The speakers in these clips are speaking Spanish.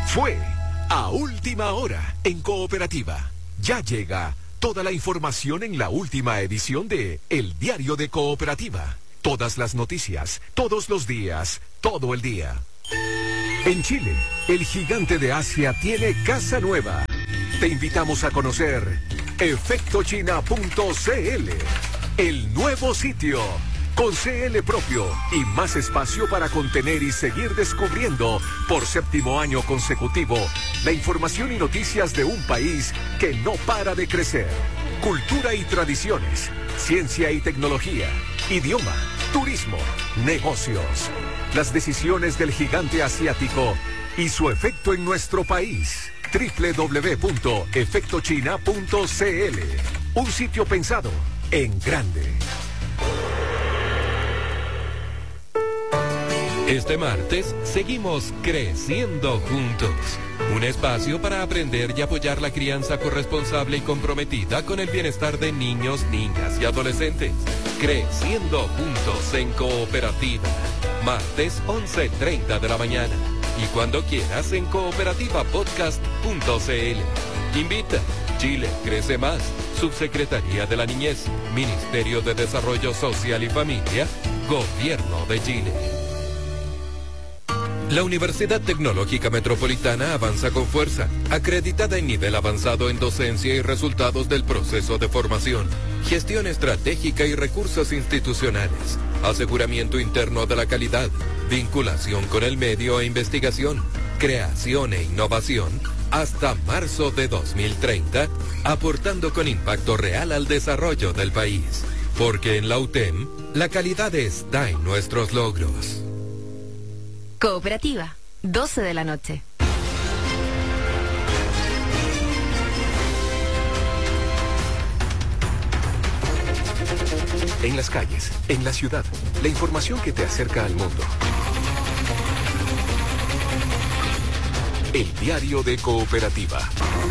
Fue a última hora en Cooperativa. Ya llega toda la información en la última edición de El Diario de Cooperativa. Todas las noticias, todos los días, todo el día. En Chile, el gigante de Asia tiene casa nueva. Te invitamos a conocer efectochina.cl, el nuevo sitio, con CL propio y más espacio para contener y seguir descubriendo por 7º año consecutivo la información y noticias de un país que no para de crecer. Cultura y tradiciones, ciencia y tecnología, idioma, turismo, negocios. Las decisiones del gigante asiático y su efecto en nuestro país. www.efectochina.cl, un sitio pensado en grande. Este martes seguimos creciendo juntos. Un espacio para aprender y apoyar la crianza corresponsable y comprometida con el bienestar de niños, niñas y adolescentes. Creciendo juntos en Cooperativa. Martes 11:30 de la mañana. Y cuando quieras en cooperativapodcast.cl. Invita. Chile crece más. Subsecretaría de la Niñez. Ministerio de Desarrollo Social y Familia. Gobierno de Chile. La Universidad Tecnológica Metropolitana avanza con fuerza, acreditada en nivel avanzado en docencia y resultados del proceso de formación, gestión estratégica y recursos institucionales, aseguramiento interno de la calidad, vinculación con el medio e investigación, creación e innovación, hasta marzo de 2030, aportando con impacto real al desarrollo del país. Porque en la UTEM, la calidad está en nuestros logros. Cooperativa, 12 de la noche. En las calles, en la ciudad, la información que te acerca al mundo. El Diario de Cooperativa.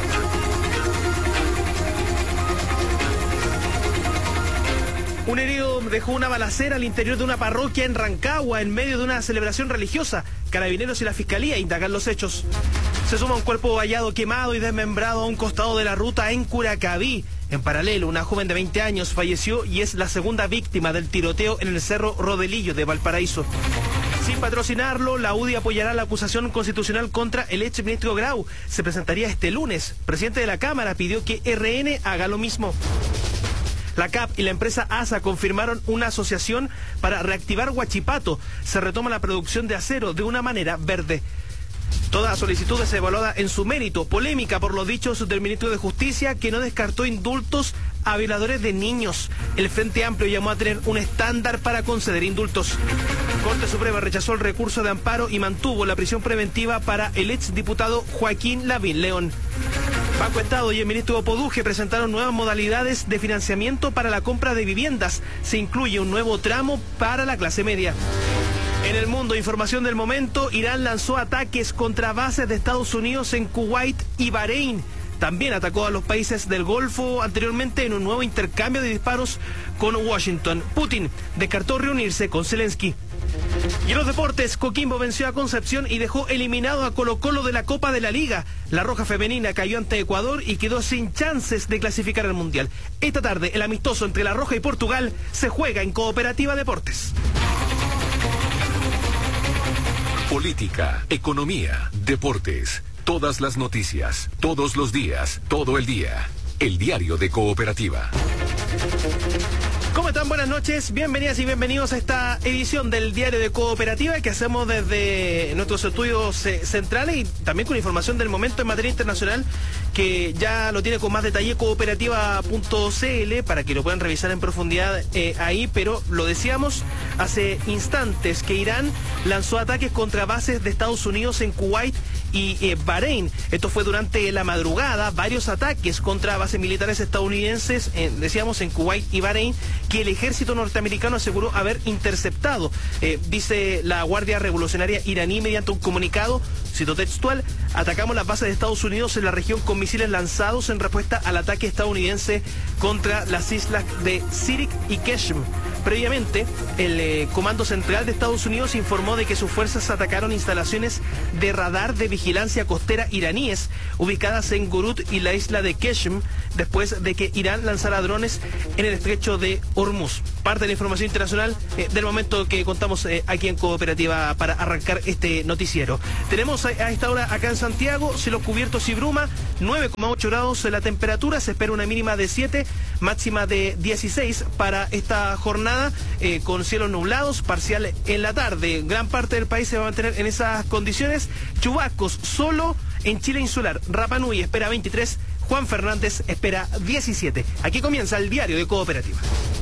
Un herido dejó una balacera al interior de una parroquia en Rancagua en medio de una celebración religiosa. Carabineros y la Fiscalía indagan los hechos. Se suma un cuerpo hallado quemado y desmembrado a un costado de la ruta en Curacaví. En paralelo, una joven de 20 años falleció y es la segunda víctima del tiroteo en el Cerro Rodelillo de Valparaíso. Sin patrocinarlo, la UDI apoyará la acusación constitucional contra el exministro Grau. Se presentaría este lunes. El presidente de la Cámara pidió que RN haga lo mismo. La CAP y la empresa ASA confirmaron una asociación para reactivar Huachipato. Se retoma la producción de acero de una manera verde. Toda solicitud es evaluada en su mérito. Polémica por los dichos del ministro de Justicia, que no descartó indultos a violadores de niños. El Frente Amplio llamó a tener un estándar para conceder indultos. Corte Suprema rechazó el recurso de amparo y mantuvo la prisión preventiva para el exdiputado Joaquín Lavín León. Banco Estado y el ministro Poduje presentaron nuevas modalidades de financiamiento para la compra de viviendas. Se incluye un nuevo tramo para la clase media. En el mundo, información del momento, Irán lanzó ataques contra bases de Estados Unidos en Kuwait y Bahrein. También atacó a los países del Golfo anteriormente en un nuevo intercambio de disparos con Washington. Putin descartó reunirse con Zelensky. Y en los deportes, Coquimbo venció a Concepción y dejó eliminado a Colo-Colo de la Copa de la Liga. La Roja Femenina cayó ante Ecuador y quedó sin chances de clasificar al Mundial. Esta tarde, el amistoso entre La Roja y Portugal se juega en Cooperativa Deportes. Política, economía, deportes, todas las noticias, todos los días, todo el día. El Diario de Cooperativa. ¿Cómo están? Buenas noches, bienvenidas y bienvenidos a esta edición del Diario de Cooperativa que hacemos desde nuestros estudios centrales y también con información del momento en materia internacional que ya lo tiene con más detalle cooperativa.cl para que lo puedan revisar en profundidad ahí, pero lo decíamos hace instantes que Irán lanzó ataques contra bases de Estados Unidos en Kuwait y Bahrein. Esto fue durante la madrugada, varios ataques contra bases militares estadounidenses, decíamos en Kuwait y Bahrein, que el ejército norteamericano aseguró haber interceptado. Dice la Guardia Revolucionaria iraní mediante un comunicado, cito textual: atacamos las bases de Estados Unidos en la región con misiles lanzados en respuesta al ataque estadounidense contra las islas de Sirik y Keshm. Previamente, el Comando Central de Estados Unidos informó de que sus fuerzas atacaron instalaciones de radar de vigilancia costera iraníes ubicadas en Gurut y la isla de Qeshm, después de que Irán lanzara drones en el estrecho de Hormuz. Parte de la información internacional del momento que contamos aquí en Cooperativa para arrancar este noticiero. Tenemos a esta hora acá en Santiago cielos cubiertos y bruma, 9,8 grados la temperatura, se espera una mínima de 7, máxima de 16 para esta jornada, con cielos nublados, parcial en la tarde. Gran parte del país se va a mantener en esas condiciones. Chubascos solo en Chile insular. Rapa Nui espera 23, Juan Fernández espera 17. Aquí comienza el diario de Cooperativa.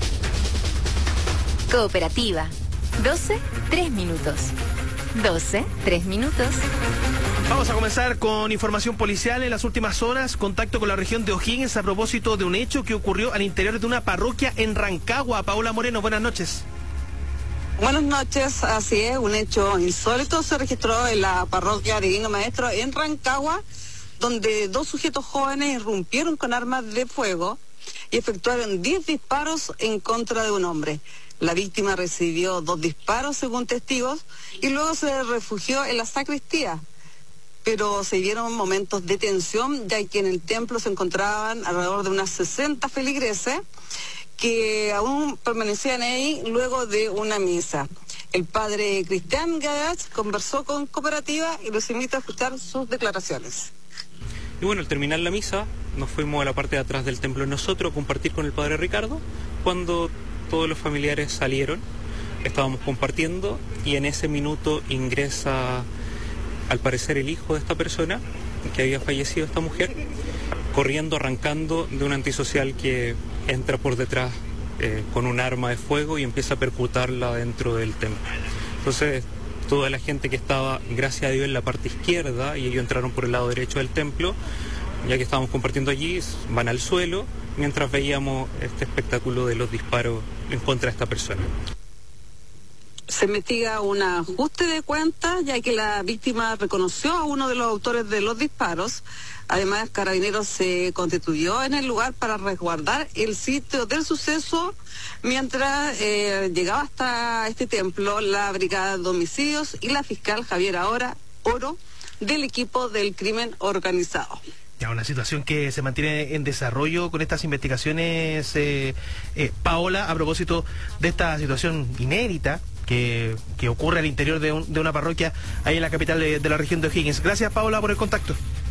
Cooperativa. 12, 3 minutos. 12, 3 minutos. Vamos a comenzar con información policial. En las últimas horas, contacto con la región de O'Higgins a propósito de un hecho que ocurrió al interior de una parroquia en Rancagua. Paola Moreno, buenas noches. Buenas noches, así es, un hecho insólito se registró en la parroquia Divino Maestro en Rancagua, donde 2 sujetos jóvenes irrumpieron con armas de fuego y efectuaron 10 disparos en contra de un hombre. La víctima recibió 2 disparos según testigos y luego se refugió en la sacristía. Pero se vieron momentos de tensión, ya que en el templo se encontraban alrededor de unas 60 feligreses que aún permanecían ahí luego de una misa. El padre Cristian Gadach conversó con Cooperativa y los invito a escuchar sus declaraciones. Y bueno, al terminar la misa, nos fuimos a la parte de atrás del templo nosotros a compartir con el padre Ricardo. Cuando todos los familiares salieron, estábamos compartiendo y en ese minuto ingresa, al parecer, el hijo de esta persona, que había fallecido, esta mujer, corriendo, arrancando de un antisocial que entra por detrás con un arma de fuego y empieza a percutarla dentro del templo. Entonces, toda la gente que estaba, gracias a Dios, en la parte izquierda, y ellos entraron por el lado derecho del templo, ya que estábamos compartiendo allí, van al suelo, mientras veíamos este espectáculo de los disparos en contra de esta persona. Se investiga un ajuste de cuentas, ya que la víctima reconoció a uno de los autores de los disparos. Además, Carabineros se constituyó en el lugar para resguardar el sitio del suceso, mientras llegaba hasta este templo la Brigada de Homicidios y la fiscal Javiera Oro del equipo del crimen organizado. Ya, una situación que se mantiene en desarrollo con estas investigaciones, Paola, a propósito de esta situación inédita que ocurre al interior de una parroquia ahí en la capital de la región de O'Higgins. Gracias, Paola, por el contacto.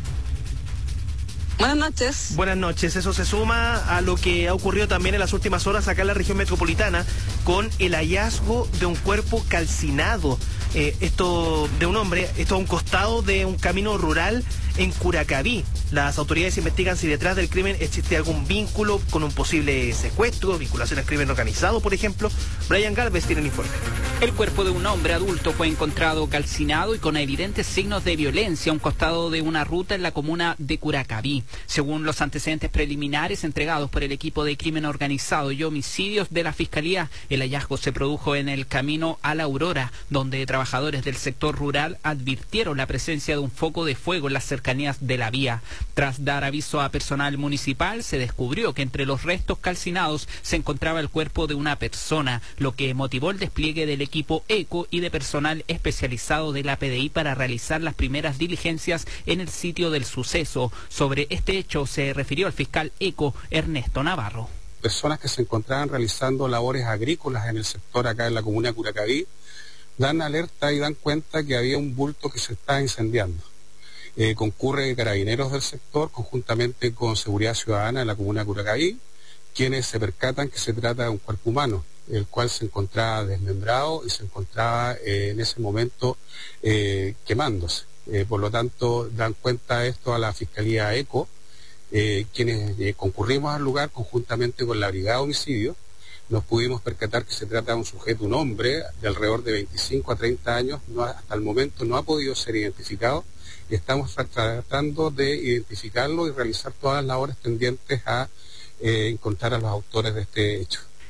Buenas noches. Buenas noches. Eso se suma a lo que ha ocurrido también en las últimas horas acá en la región metropolitana con el hallazgo de un cuerpo calcinado. Esto de un hombre, esto a un costado de un camino rural en Curacaví. Las autoridades investigan si detrás del crimen existe algún vínculo con un posible secuestro, vinculación al crimen organizado, por ejemplo. Brian Galvez tiene el informe. El cuerpo de un hombre adulto fue encontrado calcinado y con evidentes signos de violencia a un costado de una ruta en la comuna de Curacaví. Según los antecedentes preliminares entregados por el equipo de crimen organizado y homicidios de la Fiscalía, el hallazgo se produjo en el camino a la Aurora, donde trabajadores del sector rural advirtieron la presencia de un foco de fuego en las cercanías de la vía. Tras dar aviso a personal municipal, se descubrió que entre los restos calcinados se encontraba el cuerpo de una persona, lo que motivó el despliegue del equipo ECO y de personal especializado de la PDI para realizar las primeras diligencias en el sitio del suceso. Sobre este hecho se refirió el fiscal ECO, Ernesto Navarro. Personas que se encontraban realizando labores agrícolas en el sector acá en la comuna de Curacaví dan alerta y dan cuenta que había un bulto que se estaba incendiando. Concurre Carabineros del sector conjuntamente con Seguridad Ciudadana de la comuna de Curacaví, quienes se percatan que se trata de un cuerpo humano, el cual se encontraba desmembrado y se encontraba en ese momento quemándose. Por lo tanto, dan cuenta de esto a la Fiscalía ECO, quienes concurrimos al lugar conjuntamente con la Brigada de Homicidios. Nos pudimos percatar que se trata de un sujeto, un hombre de alrededor de 25 a 30 años, hasta el momento no ha podido ser identificado, y estamos tratando de identificarlo y realizar todas las labores tendientes a encontrar a los autores de este hecho.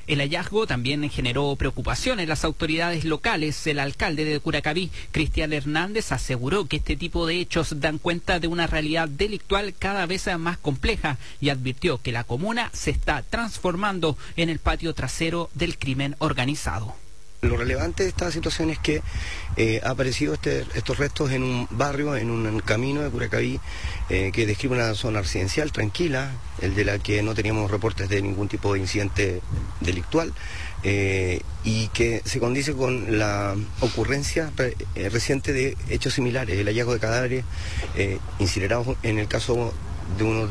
El hallazgo también generó preocupación en las autoridades locales. El alcalde de Curacaví, Cristian Hernández, aseguró que este tipo de hechos dan cuenta de una realidad delictual cada vez más compleja y advirtió que la comuna se está transformando en el patio trasero del crimen organizado. Lo relevante de esta situación es que ha aparecido estos restos en un barrio, en un camino de Curacaví, que describe una zona residencial tranquila, el de la que no teníamos reportes de ningún tipo de incidente delictual, y que se condice con la ocurrencia reciente de hechos similares, el hallazgo de cadáveres incinerados en el caso de uno